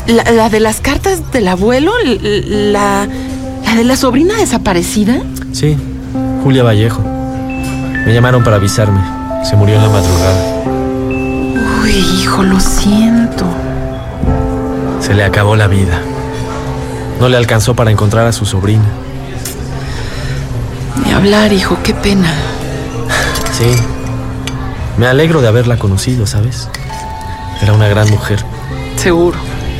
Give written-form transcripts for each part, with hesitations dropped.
¿La de las cartas del abuelo? ¿La de la sobrina desaparecida? Sí, Julia Vallejo. Me llamaron para avisarme. Se murió en la madrugada. Uy, hijo, lo siento. Se le acabó la vida. No le alcanzó para encontrar a su sobrina. Ni hablar, hijo, qué pena. Sí. Me alegro de haberla conocido, ¿sabes? Era una gran mujer. Seguro.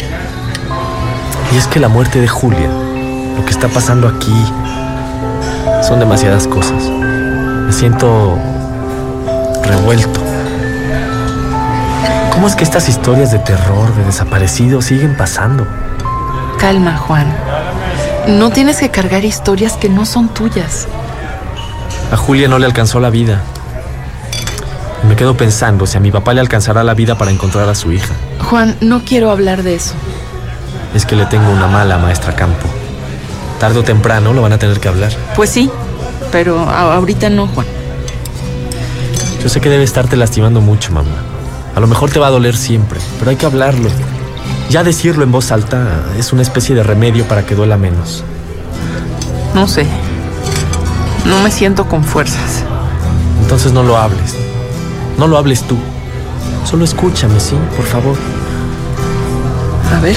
Y es que la muerte de Julia, lo que está pasando aquí, son demasiadas cosas. Me siento revuelto. ¿Cómo es que estas historias de terror, de desaparecidos, siguen pasando? Calma, Juan. No tienes que cargar historias que no son tuyas. A Julia no le alcanzó la vida. Y me quedo pensando si a mi papá le alcanzará la vida para encontrar a su hija. Juan, no quiero hablar de eso. Es que le tengo una mala maestra Campo. Tarde o temprano lo van a tener que hablar. Pues sí, pero ahorita no, Juan. Yo sé que debe estarte lastimando mucho, mamá. A lo mejor te va a doler siempre, pero hay que hablarlo. Ya decirlo en voz alta es una especie de remedio para que duela menos. No sé. No me siento con fuerzas. Entonces no lo hables. No lo hables tú. Solo escúchame, ¿sí? Por favor. A ver.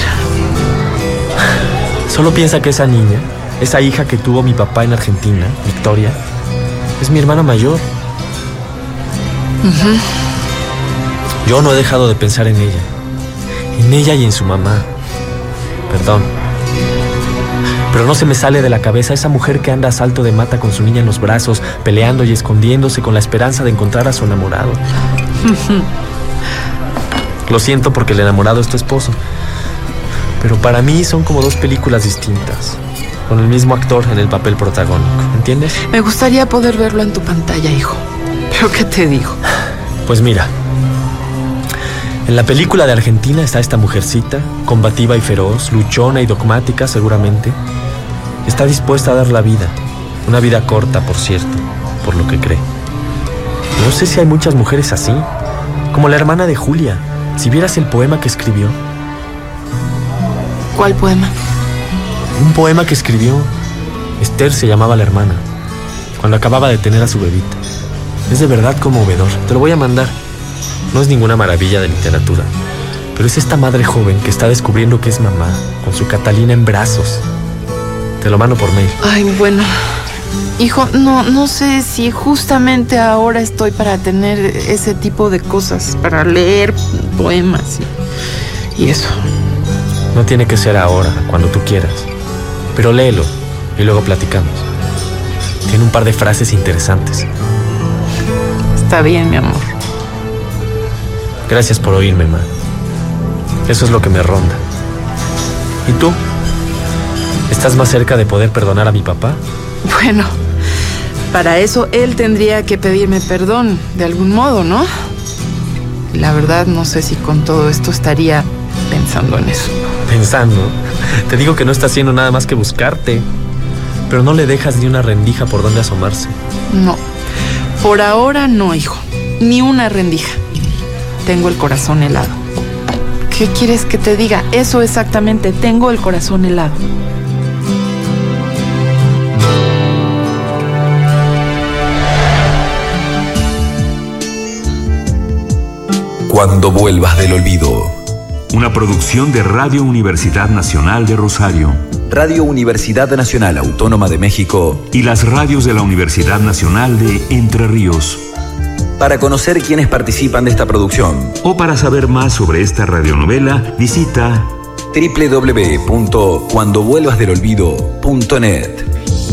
Solo piensa que esa niña, esa hija que tuvo mi papá en Argentina, Victoria, es mi hermana mayor. Yo no he dejado de pensar en ella y en su mamá. Perdón. Pero no se me sale de la cabeza esa mujer que anda a salto de mata con su niña en los brazos, peleando y escondiéndose con la esperanza de encontrar a su enamorado. Lo siento porque el enamorado es tu esposo. Pero para mí son como dos películas distintas, con el mismo actor en el papel protagónico, ¿entiendes? Me gustaría poder verlo en tu pantalla, hijo. ¿Pero qué te digo? Pues mira, en la película de Argentina está esta mujercita, combativa y feroz, luchona y dogmática seguramente. Está dispuesta a dar la vida, una vida corta, por cierto, por lo que cree. No sé si hay muchas mujeres así, como la hermana de Julia. Si vieras el poema que escribió. ¿Cuál poema? Un poema que escribió. Esther se llamaba la hermana, cuando acababa de tener a su bebita. Es de verdad conmovedor. Te lo voy a mandar. No es ninguna maravilla de literatura, pero es esta madre joven que está descubriendo que es mamá, con su Catalina en brazos. Te lo mando por mail. Ay, bueno. Hijo, no sé si justamente ahora estoy para tener ese tipo de cosas, para leer poemas y eso. No tiene que ser ahora, cuando tú quieras. Pero léelo y luego platicamos. Tiene un par de frases interesantes. Está bien, mi amor. Gracias por oírme, ma. Eso es lo que me ronda. ¿Y tú? ¿Estás más cerca de poder perdonar a mi papá? Bueno, para eso él tendría que pedirme perdón de algún modo, ¿no? La verdad no sé si con todo esto estaría pensando en eso. ¿Pensando? Te digo que no está haciendo nada más que buscarte. Pero no le dejas ni una rendija por donde asomarse. No, por ahora no, hijo. Ni una rendija. Tengo el corazón helado. ¿Qué quieres que te diga? Eso exactamente, tengo el corazón helado. Cuando vuelvas del olvido. Una producción de Radio Universidad Nacional de Rosario, Radio Universidad Nacional Autónoma de México y las radios de la Universidad Nacional de Entre Ríos. Para conocer quiénes participan de esta producción O para saber más sobre esta radionovela, visita www.cuandovuelvasdelolvido.net.